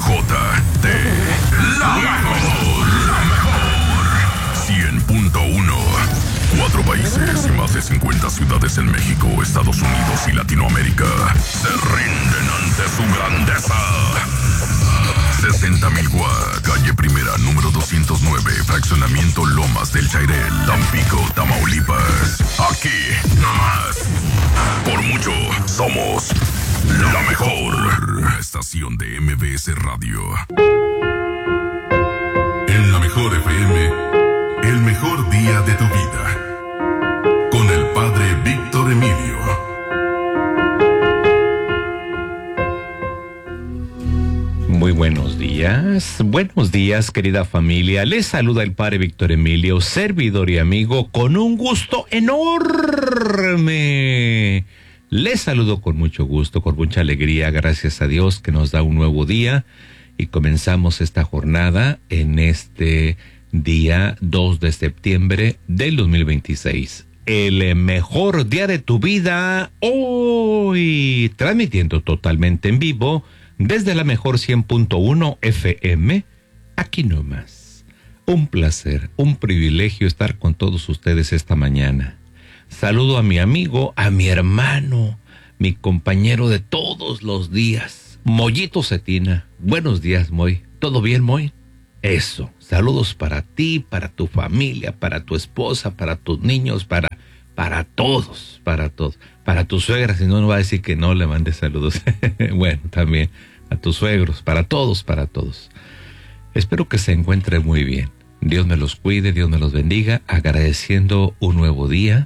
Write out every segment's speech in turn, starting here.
la mejor, 100.1. 4 países y más de 50 ciudades en México, Estados Unidos y Latinoamérica se rinden ante su grandeza. 60,000 Watts, calle Primera, número 209, fraccionamiento Lomas del Chairel, Tampico, Tamaulipas. Aquí, nomás. Por mucho, somos la mejor estación de MBS Radio. En la mejor FM, el mejor día de tu vida. Con el padre Víctor Emilio. Muy buenos días querida familia, les saluda el padre Víctor Emilio, servidor y amigo, con un gusto enorme. Les saludo con mucho gusto, con mucha alegría, gracias a Dios que nos da un nuevo día y comenzamos esta jornada en este día 2 de septiembre del 2026. El mejor día de tu vida, hoy transmitiendo totalmente en vivo desde la mejor 100.1 FM, aquí nomás. Un placer, un privilegio estar con todos ustedes esta mañana. Saludo a mi amigo, a mi hermano, mi compañero de todos los días, Moyito Cetina. Buenos días, Moy. ¿Todo bien, Moy? Eso. Saludos para ti, para tu familia, para tu esposa, para tus niños, para todos, para todos. Para tu suegra, si no, no va a decir que no le mandes saludos. Bueno, también a tus suegros, para todos, para todos. Espero que se encuentren muy bien. Dios me los cuide, Dios me los bendiga, agradeciendo un nuevo día.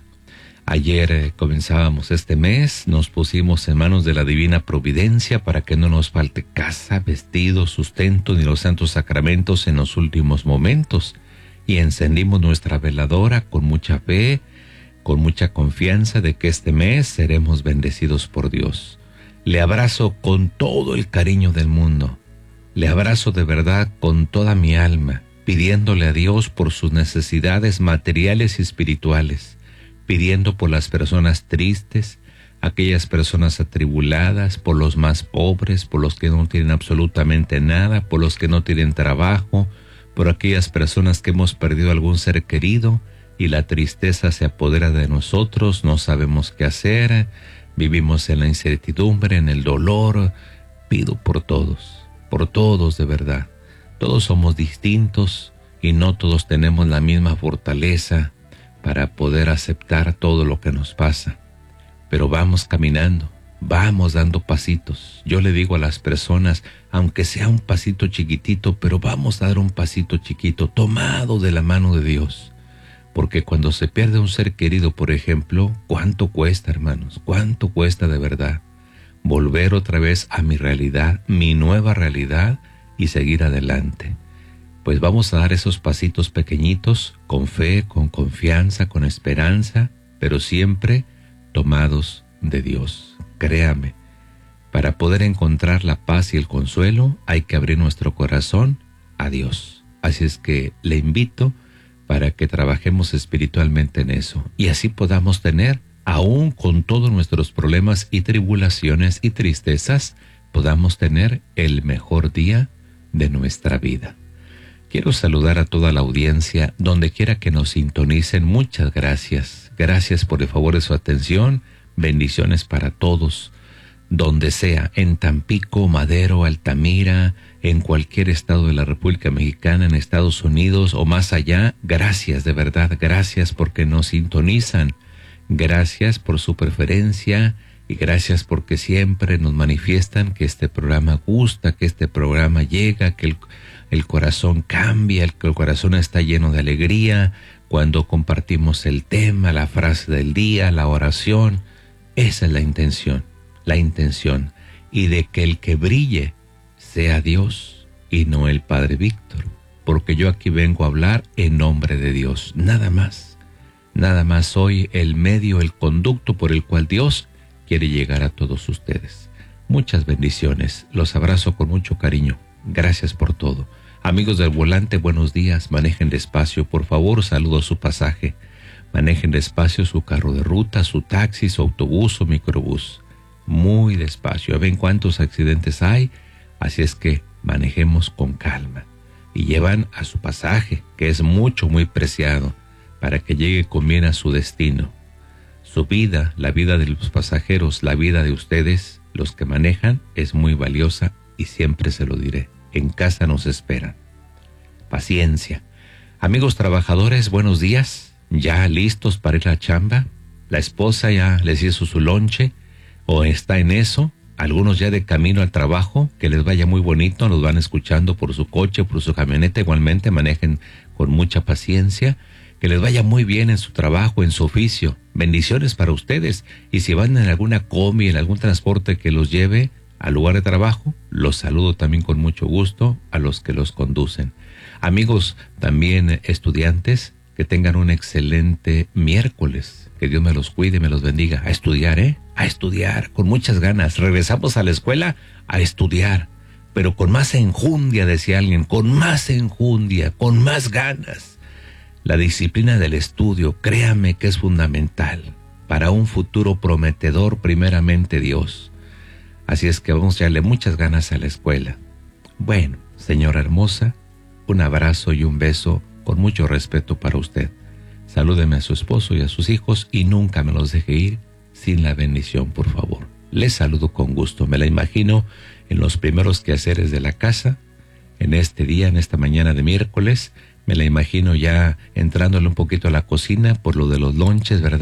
Ayer comenzábamos este mes, nos pusimos en manos de la divina providencia para que no nos falte casa, vestido, sustento ni los santos sacramentos en los últimos momentos. Y encendimos nuestra veladora con mucha fe, con mucha confianza de que este mes seremos bendecidos por Dios. Le abrazo con todo el cariño del mundo. Le abrazo de verdad con toda mi alma, pidiéndole a Dios por sus necesidades materiales y espirituales, pidiendo por las personas tristes, aquellas personas atribuladas, por los más pobres, por los que no tienen absolutamente nada, por los que no tienen trabajo, por aquellas personas que hemos perdido algún ser querido y la tristeza se apodera de nosotros, no sabemos qué hacer, vivimos en la incertidumbre, en el dolor. Pido por todos de verdad. Todos somos distintos y no todos tenemos la misma fortaleza para poder aceptar todo lo que nos pasa. Pero vamos caminando, vamos dando pasitos. Yo le digo a las personas, aunque sea un pasito chiquitito, pero vamos a dar un pasito chiquito, tomado de la mano de Dios. Porque cuando se pierde un ser querido, por ejemplo, ¿cuánto cuesta, hermanos? ¿Cuánto cuesta de verdad? Volver otra vez a mi realidad, mi nueva realidad, y seguir adelante. Pues vamos a dar esos pasitos pequeñitos, con fe, con confianza, con esperanza, pero siempre tomados de Dios. Créame, para poder encontrar la paz y el consuelo, hay que abrir nuestro corazón a Dios. Así es que le invito para que trabajemos espiritualmente en eso y así podamos tener, aún con todos nuestros problemas y tribulaciones y tristezas, podamos tener el mejor día de nuestra vida. Quiero saludar a toda la audiencia, donde quiera que nos sintonicen. Muchas gracias. Gracias por el favor de su atención. Bendiciones para todos. Donde sea, en Tampico, Madero, Altamira, en cualquier estado de la República Mexicana, en Estados Unidos o más allá, gracias de verdad, gracias porque nos sintonizan, gracias por su preferencia y gracias porque siempre nos manifiestan que este programa gusta, que este programa llega, que el corazón cambia, que el corazón está lleno de alegría cuando compartimos el tema, la frase del día, la oración. Esa es la intención y de que el que brille sea Dios y no el Padre Víctor, porque yo aquí vengo a hablar en nombre de Dios, nada más soy el medio, el conducto por el cual Dios quiere llegar a todos ustedes. Muchas bendiciones, los abrazo con mucho cariño, gracias por todo. Amigos del volante, buenos días, manejen despacio, por favor, saludo a su pasaje, manejen despacio su carro de ruta, su taxi, su autobús o microbús. Muy despacio, ven cuántos accidentes hay, así es que manejemos con calma y llevan a su pasaje, que es mucho, muy preciado, para que llegue con bien a su destino. Su vida, la vida de los pasajeros, la vida de ustedes, los que manejan, es muy valiosa y siempre se lo diré. En casa nos esperan. Paciencia. Amigos trabajadores, buenos días. ¿Ya listos para ir a la chamba? La esposa ya les hizo su lonche o está en eso. Algunos ya de camino al trabajo, que les vaya muy bonito, nos van escuchando por su coche, por su camioneta, igualmente manejen con mucha paciencia, que les vaya muy bien en su trabajo, en su oficio, bendiciones para ustedes, y si van en alguna combi, en algún transporte que los lleve al lugar de trabajo, los saludo también con mucho gusto a los que los conducen. Amigos también estudiantes, que tengan un excelente miércoles, que Dios me los cuide y me los bendiga. A estudiar, a estudiar, con muchas ganas. Regresamos a la escuela a estudiar, pero con más enjundia, decía alguien, con más enjundia, con más ganas. La disciplina del estudio, créame que es fundamental para un futuro prometedor, primeramente Dios. Así es que vamos a darle muchas ganas a la escuela. Bueno, señora hermosa, un abrazo y un beso con mucho respeto para usted. Salúdeme a su esposo y a sus hijos y nunca me los deje ir sin la bendición, por favor. Les saludo con gusto. Me la imagino en los primeros quehaceres de la casa, en este día, en esta mañana de miércoles. Me la imagino ya entrándole un poquito a la cocina por lo de los lonches, ¿verdad?